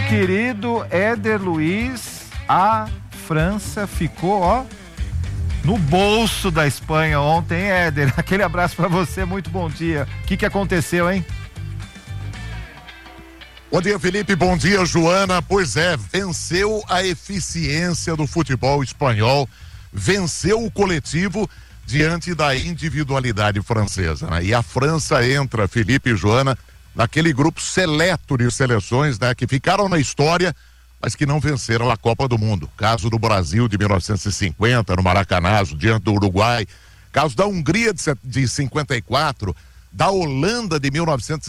querido Éder Luiz, a França ficou, ó, no bolso da Espanha ontem, Éder. Aquele abraço pra você, muito bom dia. O que aconteceu, hein? Bom dia, Felipe, bom dia, Joana. Pois é, venceu a eficiência do futebol espanhol, venceu o coletivo diante da individualidade francesa, né? E a França entra, Felipe e Joana, naquele grupo seleto de seleções, né, que ficaram na história, mas que não venceram a Copa do Mundo. Caso do Brasil de 1950, no Maracanazo, diante do Uruguai. Caso da Hungria de 54, da Holanda de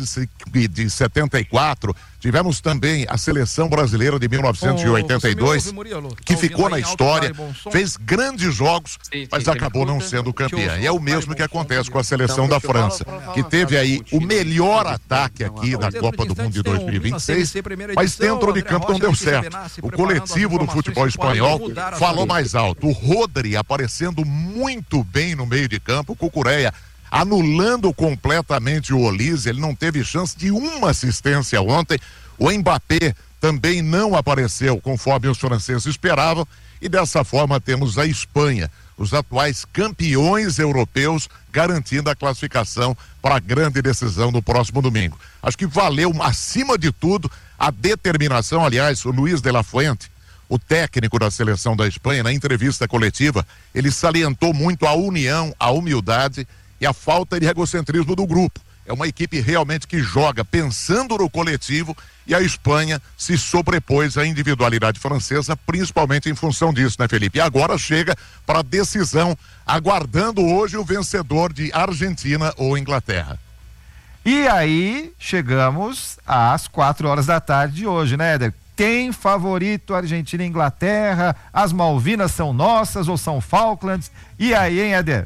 1974. Tivemos também a seleção brasileira de 1982, que ficou na história, fez grandes jogos, mas acabou não sendo campeã. E é o mesmo que acontece com a seleção da França, que teve aí o melhor ataque aqui na Copa do Mundo de 2026, mas dentro de campo não deu certo. O coletivo do futebol espanhol falou mais alto. O Rodri aparecendo muito bem no meio de campo, o Cucurella anulando completamente o Olise, ele não teve chance de uma assistência ontem. O Mbappé também não apareceu conforme os franceses esperavam, e dessa forma temos a Espanha, os atuais campeões europeus, garantindo a classificação para a grande decisão do próximo domingo. Acho que valeu, acima de tudo, a determinação. Aliás, o Luis de la Fuente, o técnico da seleção da Espanha, na entrevista coletiva, ele salientou muito a união, a humildade e a falta de egocentrismo do grupo. É uma equipe realmente que joga pensando no coletivo, e a Espanha se sobrepôs à individualidade francesa, principalmente em função disso, né, Felipe? E agora chega para a decisão, aguardando hoje o vencedor de Argentina ou Inglaterra. E aí chegamos às 4 horas da tarde de hoje, né, Éder? Tem favorito Argentina e Inglaterra? As Malvinas são nossas ou são Falklands? E aí, hein, Éder?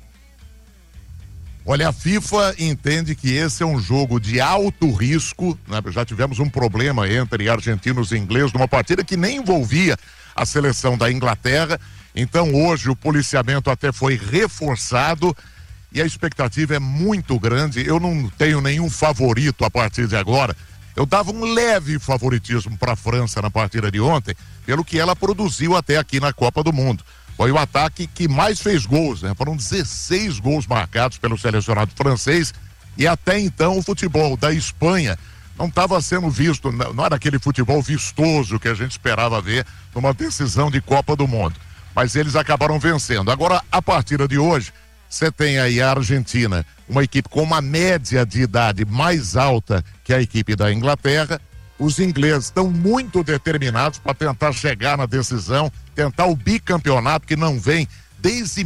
Olha, a FIFA entende que esse é um jogo de alto risco, né? Já tivemos um problema entre argentinos e ingleses numa partida que nem envolvia a seleção da Inglaterra. Então hoje o policiamento até foi reforçado e a expectativa é muito grande. Eu não tenho nenhum favorito a partir de agora. Eu dava um leve favoritismo para a França na partida de ontem, pelo que ela produziu até aqui na Copa do Mundo. Foi o ataque que mais fez gols, né? Foram 16 gols marcados pelo selecionado francês, e até então o futebol da Espanha não estava sendo visto, não era aquele futebol vistoso que a gente esperava ver numa decisão de Copa do Mundo. Mas eles acabaram vencendo. Agora, a partida de hoje, você tem aí a Argentina, uma equipe com uma média de idade mais alta que a equipe da Inglaterra. Os ingleses estão muito determinados para tentar chegar na decisão, tentar o bicampeonato que não vem desde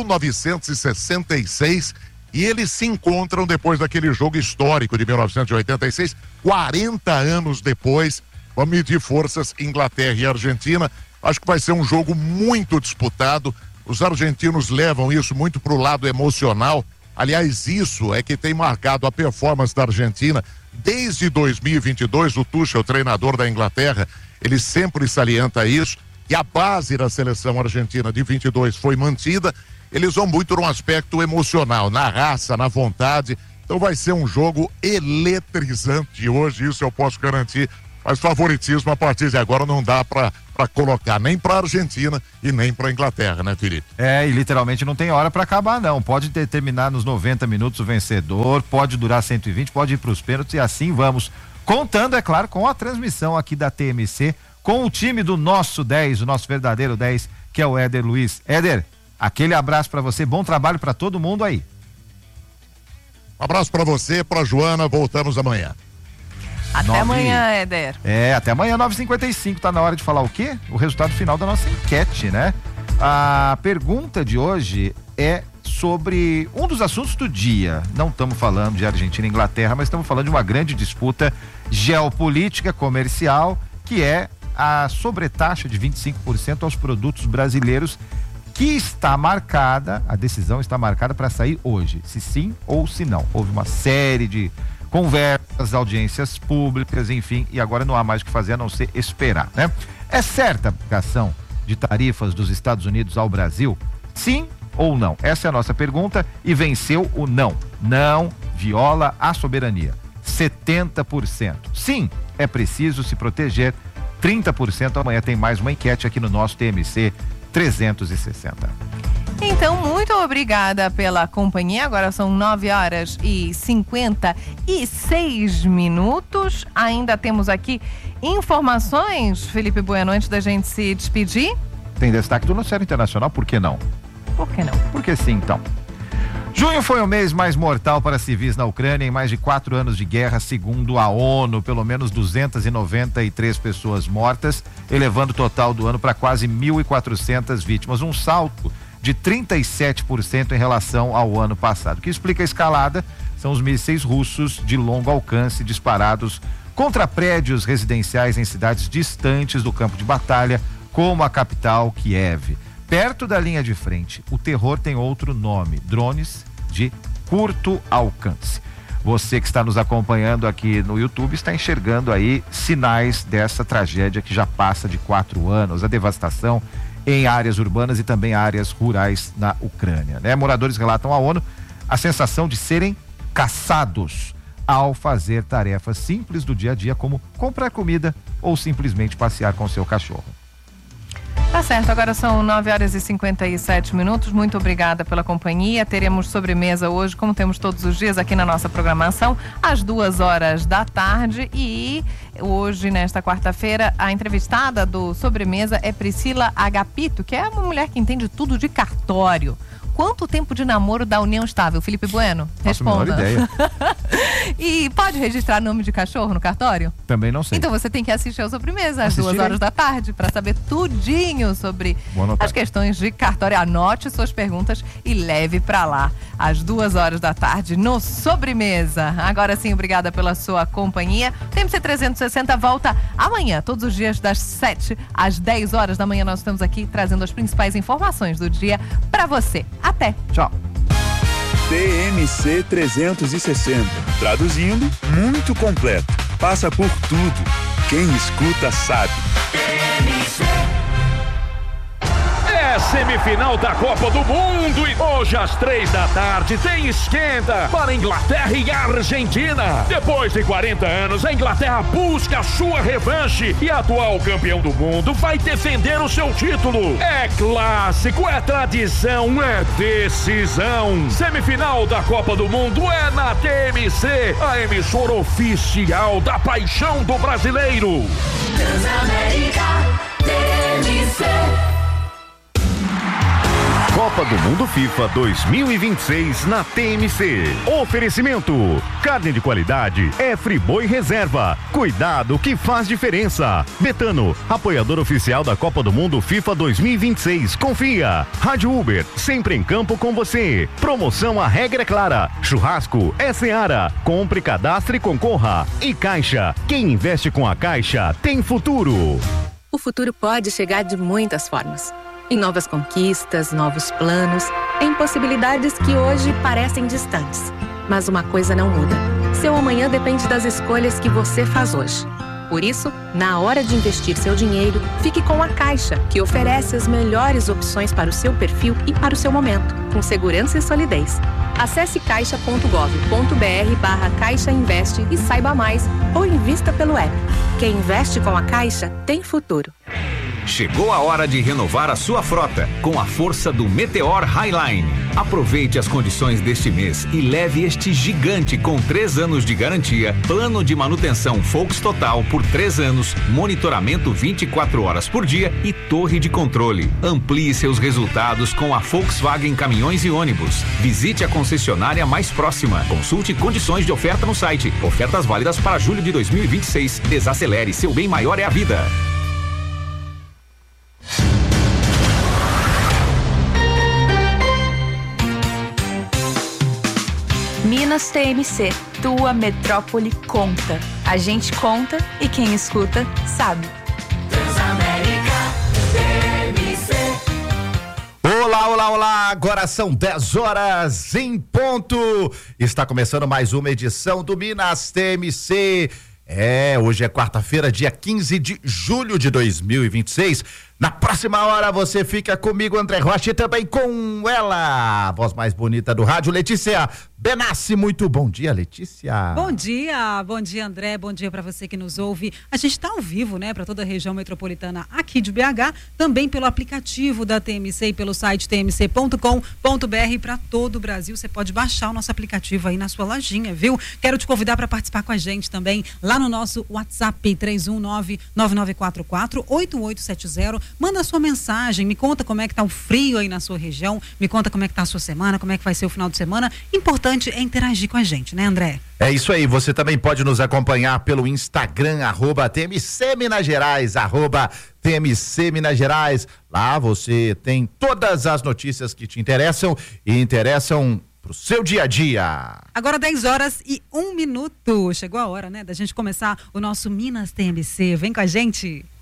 1966, e eles se encontram depois daquele jogo histórico de 1986, 40 anos depois. Vamos medir forças, Inglaterra e Argentina. Acho que vai ser um jogo muito disputado. Os argentinos levam isso muito para o lado emocional. Aliás, isso é que tem marcado a performance da Argentina desde 2022. O Tuchel, o treinador da Inglaterra, ele sempre salienta isso, e a base da seleção argentina de 22 foi mantida. Eles vão muito no aspecto emocional, na raça, na vontade. Então vai ser um jogo eletrizante hoje, isso eu posso garantir. Mas favoritismo a partir de agora não dá para colocar nem para Argentina e nem para Inglaterra, né, Felipe? E literalmente não tem hora para acabar, não. Pode determinar nos 90 minutos o vencedor, pode durar 120, pode ir para os pênaltis, e assim vamos. Contando, é claro, com a transmissão aqui da TMC, com o time do nosso 10, o nosso verdadeiro 10, que é o Éder Luiz. Éder, aquele abraço para você, bom trabalho para todo mundo aí. Um abraço para você, para Joana, voltamos amanhã. Até amanhã, Éder. Até amanhã, 9h55, tá na hora de falar o quê? O resultado final da nossa enquete, né? A pergunta de hoje é sobre um dos assuntos do dia. Não estamos falando de Argentina e Inglaterra, mas estamos falando de uma grande disputa geopolítica, comercial, que é a sobretaxa de 25% aos produtos brasileiros, que está marcada, a decisão está marcada para sair hoje, se sim ou se não. Houve uma série de conversas, audiências públicas, enfim, e agora não há mais o que fazer a não ser esperar, né? É certa a aplicação de tarifas dos Estados Unidos ao Brasil? Sim ou não? Essa é a nossa pergunta, e venceu o não. Não viola a soberania. 70%. Sim, é preciso se proteger. 30%. Amanhã tem mais uma enquete aqui no nosso TMC 360. Então, muito obrigada pela companhia. Agora são 9h56. Ainda temos aqui informações, Felipe Bueno, antes da gente se despedir. Tem destaque do noticiário internacional, por que não? Por que não? Porque sim, então. Junho foi o mês mais mortal para civis na Ucrânia em mais de 4 anos de guerra, segundo a ONU. Pelo menos 293 pessoas mortas, elevando o total do ano para quase 1.400 vítimas. Um salto de 37% em relação ao ano passado. O que explica a escalada são os mísseis russos de longo alcance disparados contra prédios residenciais em cidades distantes do campo de batalha, como a capital, Kiev. Perto da linha de frente, o terror tem outro nome: drones de curto alcance. Você que está nos acompanhando aqui no YouTube está enxergando aí sinais dessa tragédia que já passa de 4 anos, a devastação em áreas urbanas e também áreas rurais na Ucrânia, né? Moradores relatam à ONU a sensação de serem caçados ao fazer tarefas simples do dia a dia, como comprar comida ou simplesmente passear com seu cachorro. Tá certo, agora são 9h57. Muito obrigada pela companhia. Teremos sobremesa hoje, como temos todos os dias aqui na nossa programação, às 14h. E hoje, nesta quarta-feira, a entrevistada do Sobremesa é Priscila Agapito, que é uma mulher que entende tudo de cartório. Quanto tempo de namoro da união estável? Felipe Bueno, responda. Nossa, menor ideia. E pode registrar nome de cachorro no cartório? Também não sei. Então você tem que assistir ao Sobremesa às 14h para saber tudinho sobre as questões de cartório. Anote suas perguntas e leve para lá às 14h no Sobremesa. Agora sim, obrigada pela sua companhia. TMC 360 volta amanhã, todos os dias das 7 às 10 horas da manhã. Nós estamos aqui trazendo as principais informações do dia para você. Até. Tchau. TMC 360. Traduzindo, muito completo. Passa por tudo. Quem escuta sabe. É semifinal da Copa do Mundo e hoje às 15h tem esquenta para Inglaterra e Argentina. Depois de 40 anos, a Inglaterra busca a sua revanche e atual campeão do mundo vai defender o seu título. É clássico, é tradição, é decisão. Semifinal da Copa do Mundo é na TMC, a emissora oficial da paixão do brasileiro. Transamérica, TMC. Copa do Mundo FIFA 2026 na TMC. Oferecimento: carne de qualidade é Friboi Reserva. Cuidado que faz diferença. Betano, apoiador oficial da Copa do Mundo FIFA 2026. Confia. Rádio Uber, sempre em campo com você. Promoção A Regra é Clara. Churrasco é Seara. Compre, cadastre e concorra. E Caixa, quem investe com a Caixa tem futuro. O futuro pode chegar de muitas formas. Em novas conquistas, novos planos, em possibilidades que hoje parecem distantes. Mas uma coisa não muda: seu amanhã depende das escolhas que você faz hoje. Por isso, na hora de investir seu dinheiro, fique com a Caixa, que oferece as melhores opções para o seu perfil e para o seu momento, com segurança e solidez. Acesse caixa.gov.br/Caixa Investe e saiba mais, ou invista pelo app. Quem investe com a Caixa tem futuro. Chegou a hora de renovar a sua frota com a força do Meteor Highline. Aproveite as condições deste mês e leve este gigante com 3 anos de garantia, plano de manutenção Volks Total por 3 anos, monitoramento 24 horas por dia e torre de controle. Amplie seus resultados com a Volkswagen Caminhões e Ônibus. Visite a concessionária mais próxima. Consulte condições de oferta no site. Ofertas válidas para julho de 2026. Desacelere, seu bem maior é a vida. Minas TMC, tua metrópole conta. A gente conta e quem escuta sabe. Transamérica, TMC. Olá, olá, olá, agora são 10 horas em ponto. Está começando mais uma edição do Minas TMC. Hoje é quarta-feira, dia 15 de julho de 2026. Na próxima hora você fica comigo, André Rocha, e também com ela, a voz mais bonita do rádio, Letícia Benassi. Muito bom dia, Letícia. Bom dia, André, bom dia para você que nos ouve. A gente está ao vivo, né, para toda a região metropolitana aqui de BH, também pelo aplicativo da TMC e pelo site tmc.com.br para todo o Brasil. Você pode baixar o nosso aplicativo aí na sua lojinha, viu? Quero te convidar para participar com a gente também lá no nosso WhatsApp 319-9944-8870. Manda a sua mensagem, me conta como é que tá o frio aí na sua região, me conta como é que tá a sua semana, como é que vai ser o final de semana. Importante é interagir com a gente, né, André? É isso aí, você também pode nos acompanhar pelo Instagram, @TMC Minas Gerais, @TMC Minas Gerais. Lá você tem todas as notícias que te interessam e interessam pro seu dia a dia. Agora 10h01. Chegou a hora, né, da gente começar o nosso Minas TMC. Vem com a gente.